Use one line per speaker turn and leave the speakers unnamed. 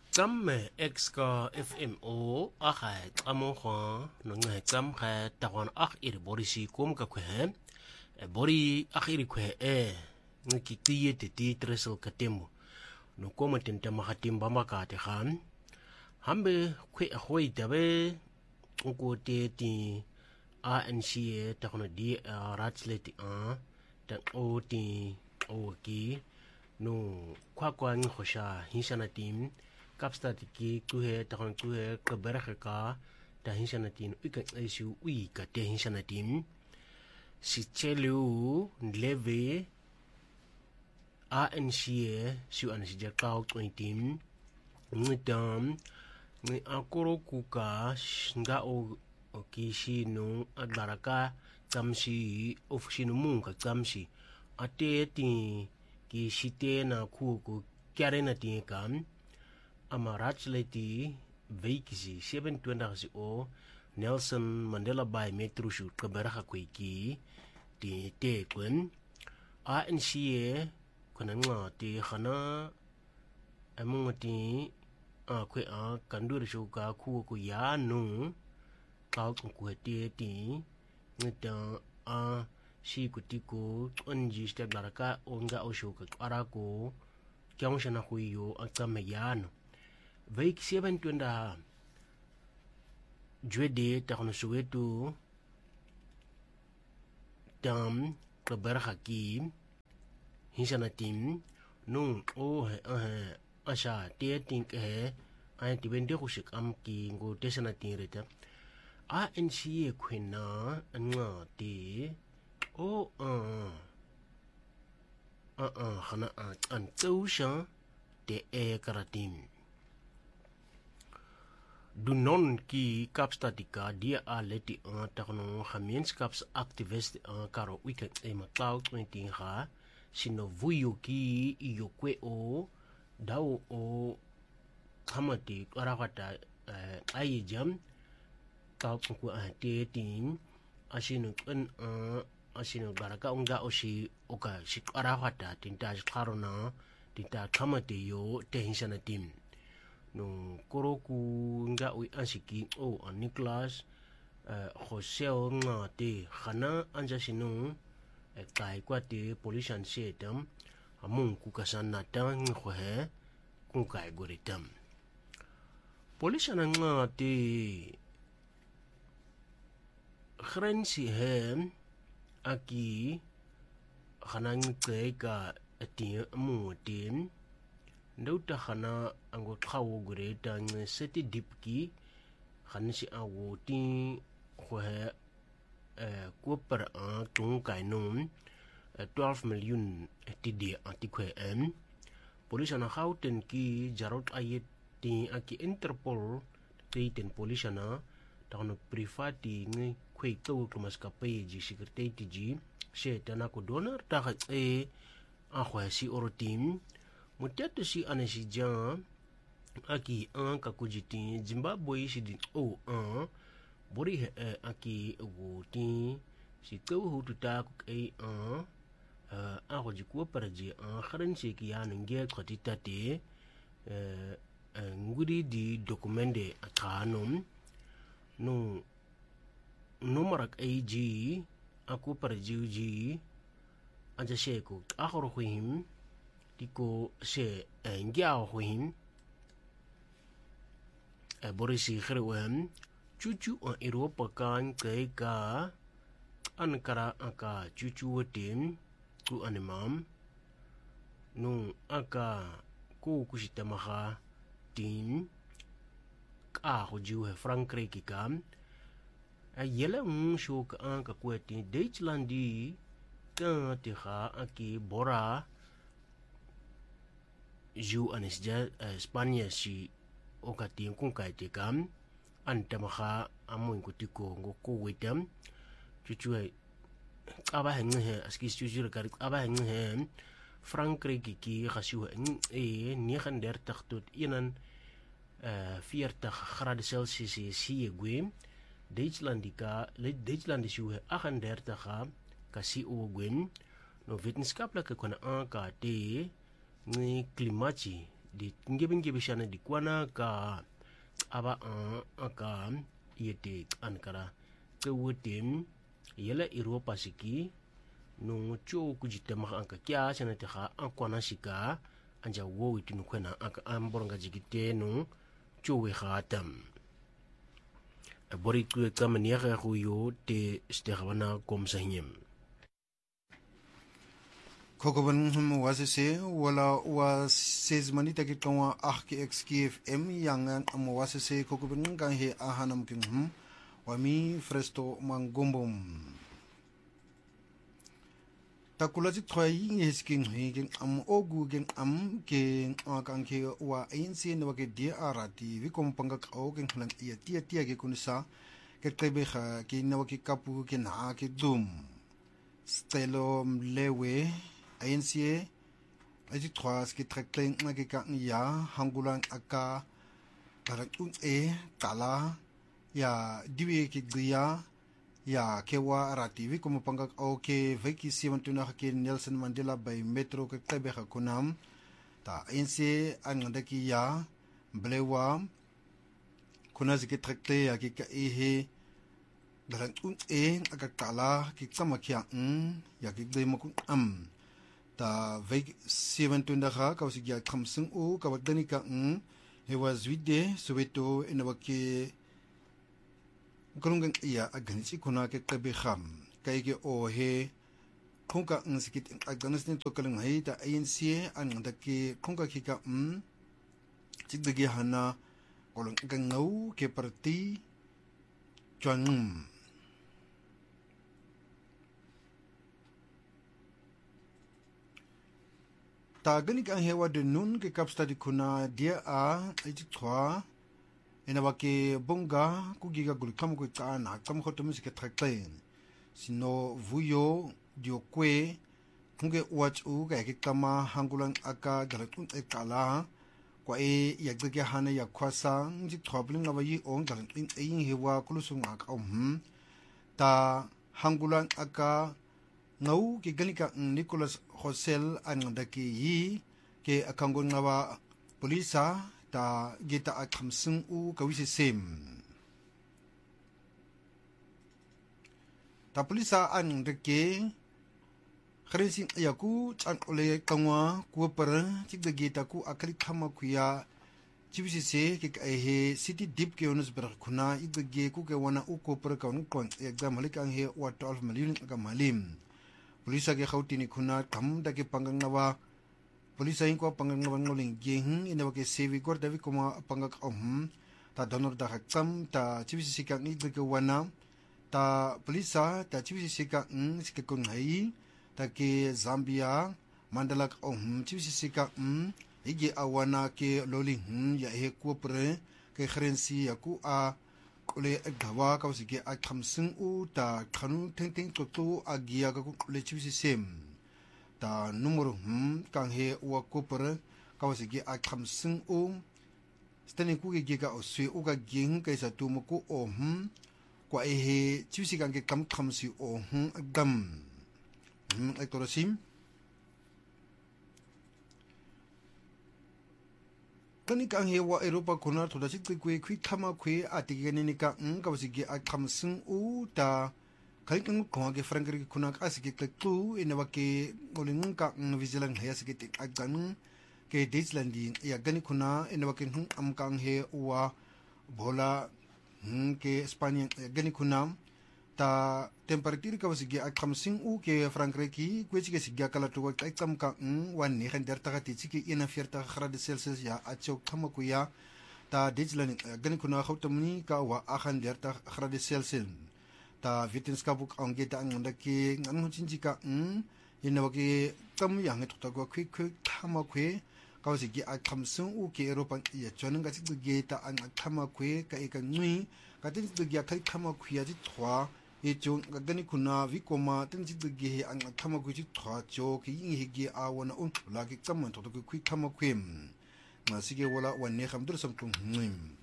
Tsam X ka FMO akhay tsamo kho no ngay tsam khay takwan ak iri bori si kum ka kwe bori ak iri kwe ngiki tiye te ti tresel katemu no koma tenta makatim bamba ka te kham hambe kwe ahoy tabe ko te ti ANC takno di ratsleti tan o ti o ki no kwa ngkhosha hinsana tim kapsta tiki kuhe takon kuhe keberaka ka ta hinsana tin uika isu uika te hinsana tim si chelu nleve ANC su anasija kau tim ngitam ngi akoro kuka nga o kishino agbaraka tamsi ofishino munga tamsi ate ti ki shite na kuku kyare na tin kam Amarachleti Veikisi 27 o Nelson Mandela Bay Metro Shoot Kabaraha Kwiki Ti Tekwen ANC Kwananga Ti Hana Amungati Kwe Kandur Shuka Kuku Yanu Kau Kukwati Ti Nita Shi Kutiko Onji Steglaraka Onga Oshuka Arako Kyangshana Huyo Akamayano Veik 27 Jwede takno Soweto tam Kabarhaki hinsana tim nung o asha te tink ay tibende kusik am ki ngo tesana tinreta ANC kwena nga te o khana an tsausha te karatim Dunon ki kapstatika dia leti takno gemeenskapsactivist karo weekend matau 20 ga sino vuyo ki iyokwe o dao o kamati karawata ayijam kau ku te tin asino asino baraka unga oshi oka shi karawata tinta karona tinta kamati yo te hinsana tim no koroku nga ui ansiki o Nicholas Jose nga te khana anja sinu kai kwa te pollution setam amung ku kasana tang khohe ku kai goritam pollution nga te khrensi hem aki khana ngke ka ti mu tin Ndauta khana ango thawo gure tang seti dipki khana si awo ti khohe ko par tung kai nom 12 million tidi antikwe police na hauten ki jarot ayet ti aki Interpol ti ten police na tano privati ngi kwe to kumas ka page security ji she tana ko donor ta a khwa si orotim Mutete si anasi jan aki ka kujiti Zimbabwe si din bori aki wuti si tau hututa ako jikuwa paraji kharan si ki ya nge khatita te ngudi di dokumende akanom no marak ji aku paraji ji anja sheko akhoro khim Tiko se ngiao huim borisi khrewen chuchu Europa kan ka ankara aka chuchu wotem ku animam no aka ku kushitamaha tim ka hoju he Frankre kikam yela shok anka kweti Deutschlandi ka tiha aki bora Ju anisja Spania si okatin kung kai tekam antamaha amoin kutiko ngoko wetam chuchu aba henge askis chuchu kar aba henge Frankre ki khashu ni khander takhtot inan 40 grade Celsius si gwe Deutschland si 38 kasi o gwen no wetenskaplike kon aanka te ni klimaatje di ngebe shana di kwana ka aba ka yete ankara ke wotem yela Europa siki no cho kujitema anka kya shana te kha ankwana shika anja wo itinu kwena anka amboronga jigite no cho we khatam bori ku ka maniere go yo te sterwana kom sahnyem
Kokoban wasese wala was says manita ki kawa ahki XKFM yang wasese kokoban kan he ahanam king wami fresto mangombom takulaji thoyi hisking hegen ogu gen ke kan ke wa ainsi ne wake dia arati vi kompanga ka gen hlan tia ke kunisa ke tebe kha ke ne wake kapu ke na ke dum stelo mlewe ANC aji trois ki trekling na ki ka ya hangulang aka tarakun kala ya diwe ki gya ya kewa rativi como panga ke veki 17 ke Nelson Mandela by metro ke tebe ha kunam ta ANC anganda ki ya blewa kunazi ki trekle ya ki ka tarakun aka kala ki samakia ya ki gya makun ta vek 27 ka usigia khamsung ka wadani ka he was wide soweto enawake kulungang iya aganisi kuna ke tabi kham kai ke o he khongka sikit afghanistan to kalang hai ta ANC an da ke khongka ki ka chigdagi hana kolong ngau ke parti chuan Tagani kan hewa de nun ke kapsta di kuna dia iti twa ena wake bonga kugiga gul kam ko ta na kam ko tumis ke trakten sino vuyo dio kwe kunge watch u ga ke kama hangulang aka galatun kala kwa yagge hana ya kwasa ji twa bling abayi ong galatun hewa kulusung aka ta hangulang aka ngau ke ganika Nicholas Hosel anandaki yi ke akangon ngawa polisa ta gita akhamsung u kawisi sem ta polisa anandaki kharensin yaku chan ole kangwa ku par chigda gita ku akali khama kuya chibisi se ke he city deep ke onus ber khuna igge ku ke wana u ko par kaun kon exam halik ang he wa 12 million ka malim Polisa ke khautini khuna tham da ke pangangawa polisa inko pangangawa ngoling geng ina ke sevi gor davi koma pangak ta donor da hakam ta chibisi sikang ni ke wana ta polisa ta chibisi sikang sike kun hai ta ke Zambia mandalak chibisi sikang ige awana ke loling ya he ko pre ke kharensi ya ku a kule gawa ka usike a khamsung u ta khanu teng to agia ka kule chibisi sem ta numero kang he wa kopere ka usike a khamsung u stene ku ge ga oswe u ga ging ka sa tu mo ku kwa he chibisi kang ge kam khamsi o gam ektorasim kani kang hewa Europa kuna thoda chik kwe khama kwe atigene ni ka ka wasige a khamsung u ta kai kang ko ge frankri kuna ka asige tu ina wake ngoling ka vigilan haya sige tik agan ke Deutschland ya gani kuna ina wake am kang he wa bola ke Spania gani kuna ta temperature ka wasige a khamsung u ke frankri ki kwe chike sigya kala to ka kam ka wan ni khander ta ti chike ina fierta grade celsius ya acho khama ku ya ta Deutschland gani kuna khautamni ka wa khander ta grade celsius ta Wetenskapuk ange ta nganda ke ngan chinji ka ina wake tam yang to ko kwi khama kwe ka wasige a khamsung u ke Europa ya chonan ga chige ta an khama kwe ka e ka nui ka tin chige ka khama ku ya ji thwa Echong gani kuna vikoma tenji ge ang thama ku chi thwa cho ki ing ge a wana la ki kam to ko kwi khama kwem na sige wala wanne kham dur sam tum